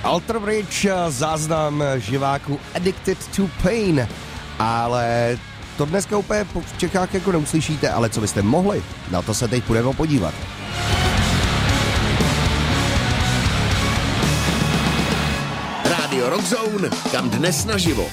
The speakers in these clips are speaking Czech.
Alter Bridge, záznam živáku Addicted to Pain, ale to dneska úplně v Čechách jako neuslyšíte, ale co byste mohli, na to se teď půjdeme podívat. Rádio Rockzone, kam dnes naživo.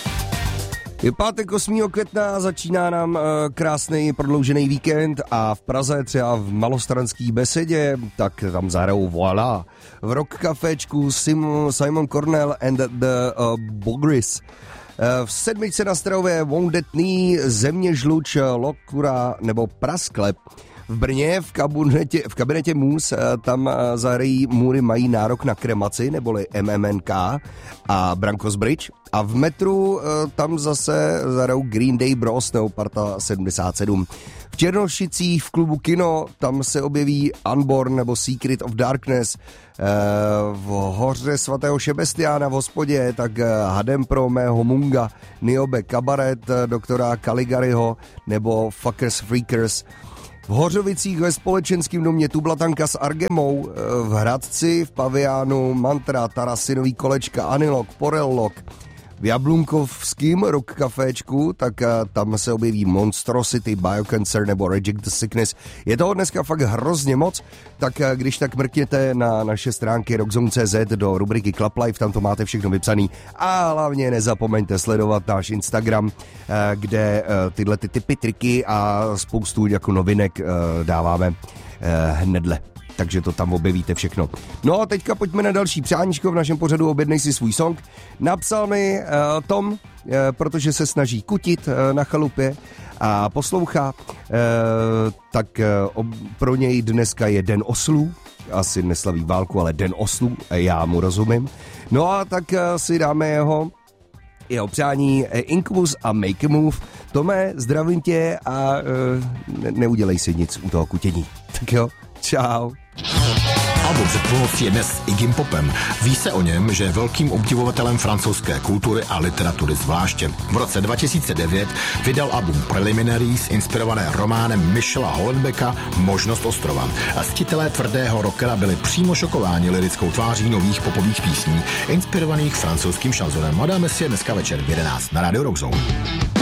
Je pátek 8. května, začíná nám krásný prodloužený víkend a v Praze, třeba v Malostranský besedě, tak tam zahrajou Voilà. V Rock Caféčku Simon Cornell and the Bogris. V sedmičce na Strahově Wounded Knee, Země žluč, Lokura nebo Prasklep. V Brně v kabinetě Mus tam zahrají Můry mají nárok na kremaci, neboli MMNK a Brankos Bridge. A v metru tam zase zahrajou Green Day Bros nebo Parta 77. V Černošicích v klubu Kino tam se objeví Unborn nebo Secret of Darkness. V Hoře svatého Šebestiána v hospodě tak Hadem pro mého Munga, Niobe Kabaret, doktora Caligariho nebo Fuckers Freakers. V Hořovicích ve společenském domě Tublatanka s Argemou, v Hradci, v Paviánu, Mantra, Tarasinový kolečka, Anilok, Porellok. V Jablunkovském Rock Caféčku, tak tam se objeví Monstrosity, Biocancer nebo Reject the Sickness. Je toho dneska fakt hrozně moc, tak když tak mrkněte na naše stránky rockzone.cz do rubriky Club Life, tam to máte všechno vypsaný. A hlavně nezapomeňte sledovat náš Instagram, kde tyhle ty tipy, triky a spoustu jako novinek dáváme hnedle. Takže to tam objevíte všechno. No a teďka pojďme na další přáníčko v našem pořadu Objednej si svůj song. Napsal mi Tom, protože se snaží kutit na chalupě a poslouchá, tak pro něj dneska je Den oslů. Asi neslaví válku, ale Den oslů, já mu rozumím. No a tak si dáme jeho přání Incubus a Make a Move. Tome, zdravím tě a neudělej si nic u toho kutění. Tak jo, čau. Album Předpohost je dnes Iggy Popem. Ví se o něm, že je velkým obdivovatelem francouzské kultury a literatury zvláště. V roce 2009 vydal album Preliminaries, inspirované románem Michela Houellebecqa Možnost ostrova. A ctitelé tvrdého rockera byli přímo šokováni lirickou tváří nových popových písní, inspirovaných francouzským šanzonem. Madame si je dneska večer v 11 na Radio Rockzone.